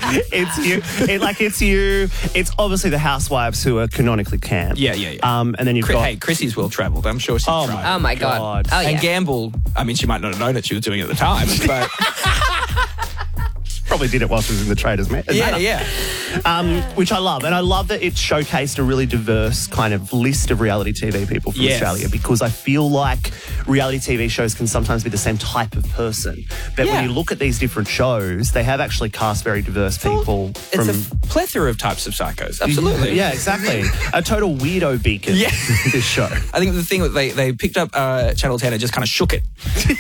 It's you. It's you. It's obviously the housewives who are canonically camp. Yeah. And then you've got... Hey, Chrissy's well-travelled. I'm sure she's tried. Oh, my God. Oh, yeah. And Gamble, I mean, she might not have known that she was doing it at the time, but... Probably did it while she was in the Traders, man. Yeah. Which I love. And I love that it showcased a really diverse kind of list of reality TV people from Australia, because I feel like reality TV shows can sometimes be the same type of person. But when you look at these different shows, they have actually cast very diverse people. It's a plethora of types of psychos. Absolutely. Yeah, exactly. A total weirdo beacon, this show. I think the thing that they picked up Channel 10 and just kind of shook it.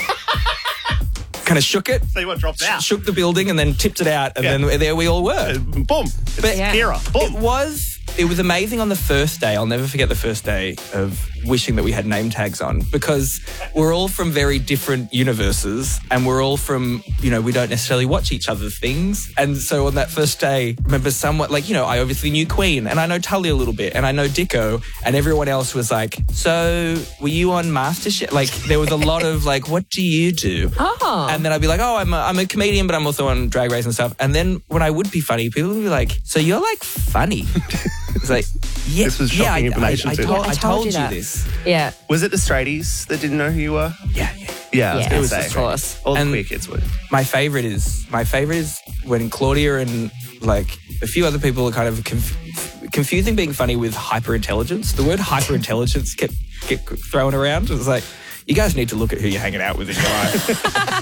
Kind of shook it. See what dropped out. Shook the building and then tipped it out, and then there we all were. Boom. But Era. Boom. It was amazing on the first day. I'll never forget the first day of wishing that we had name tags on, because we're all from very different universes, and we're all from, we don't necessarily watch each other's things. And so on that first day, I remember somewhat I obviously knew Queen, and I know Tully a little bit, and I know Dicko, and everyone else was like, so were you on MasterChef? Like, there was a lot of what do you do? Oh. And then I'd be like, I'm a comedian, but I'm also on Drag Race and stuff. And then when I would be funny, people would be like, so you're funny. It's like, yeah. This was shocking information too. I told you this. Yeah. Was it the straighties that didn't know who you were? Yeah. Yeah, I was gonna say. Of course. All the queer kids would. My favorite is when Claudia and a few other people are kind of confusing being funny with hyper-intelligence. The word hyper-intelligence kept thrown around. It was like, you guys need to look at who you're hanging out with in your life.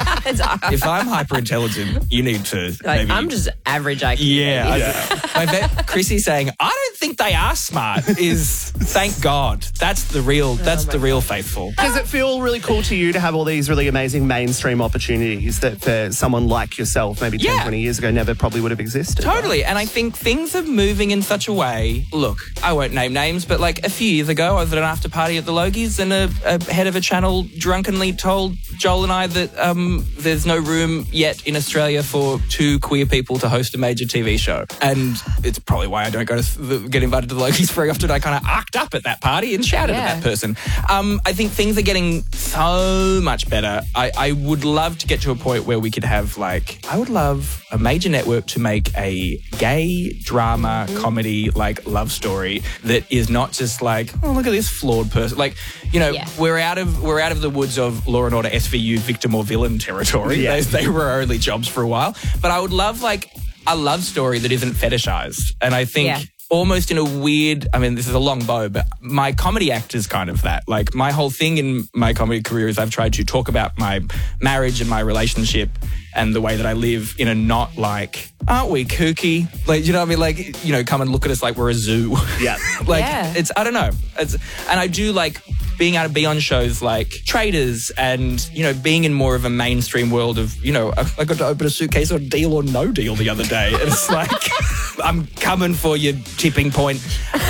If I'm hyper-intelligent, you need to maybe... I'm just average IQ. Yeah. I bet Chrissy saying, I don't think they are smart is, thank God. That's the real faithful. Does it feel really cool to you to have all these really amazing mainstream opportunities that for someone like yourself, maybe 10, 20 years ago, never probably would have existed? Totally. And I think things are moving in such a way. Look, I won't name names, but a few years ago, I was at an after party at the Logies, and a head of a channel drunkenly told Joel and I that there's no room yet in Australia for two queer people to host a major TV show. And it's probably why I don't get invited to the Logies very often. I kind of arced up at that party and shouted at that person. I think things are getting so much better. I would love to get to a point where we could have I would love a major network to make a gay drama comedy love story that is not just oh, look at this flawed person. We're out of the woods of Law and Order SVU victim or villain territory. Yeah. They were our only jobs for a while. But I would love a love story that isn't fetishized. And I think almost in a weird, this is a long bow, but my comedy act is kind of that. My whole thing in my comedy career is I've tried to talk about my marriage and my relationship and the way that I live in a not aren't we kooky? You know what I mean? Come and look at us like we're a zoo. Yeah. It's, I don't know. And I do being able to be on shows like Traders and, being in more of a mainstream world of, I got to open a suitcase on Deal or No Deal the other day. And it's I'm coming for your tipping point.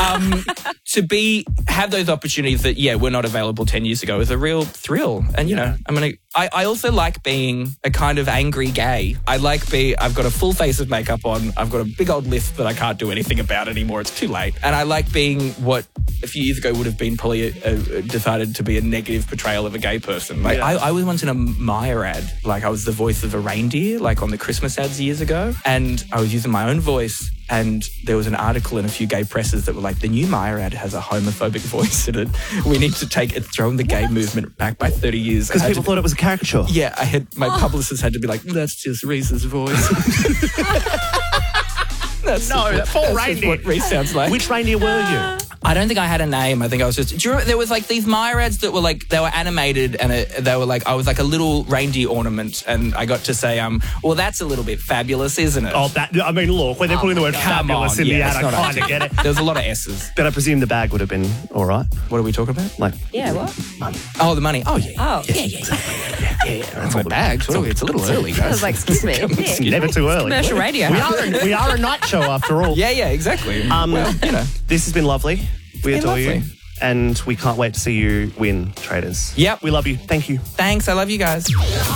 To have those opportunities that, were not available 10 years ago is a real thrill. And, I also like being a kind of angry gay. I've got a full face of makeup on. I've got a big old lisp that I can't do anything about anymore. It's too late. And I like being what a few years ago would have been probably decided to be a negative portrayal of a gay person. I was once in a Myer ad. I was the voice of a reindeer, on the Christmas ads years ago. And I was using my own voice. And there was an article in a few gay presses that were the new Myer ad has a homophobic voice in it. We need to throw the gay movement back by 30 years. Because people thought it was a caricature. Yeah, my publicist had to be that's just Reese's voice. That's what Reese sounds like. Which reindeer were you? I don't think I had a name. I think I was just... Do you remember there was these Myer ads that were they were animated and they were I was a little reindeer ornament and I got to say, well, that's a little bit fabulous, isn't it? Oh, look, when they're putting the word fabulous in the ad, I kind of get it. There was a lot of S's. But I presume the bag would have been all right. What are we talking about? What? Money. Oh, the money. Oh, yeah. Oh. Yeah. That's my bag. It's a little early, guys. I was excuse me. It's never too early. Commercial radio. We are a night show after all. Yeah, exactly. This has been lovely. We adore you. And we can't wait to see you win, Traders. Yep. We love you. Thank you. Thanks. I love you guys.